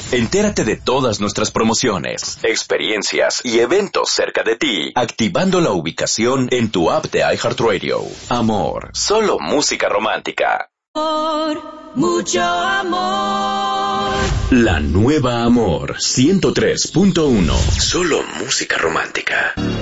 Entérate de todas nuestras promociones, experiencias y eventos cerca de ti, activando la ubicación en tu app de iHeartRadio. Amor, solo música romántica. Mucho amor. La nueva Amor 103.1. Solo música romántica.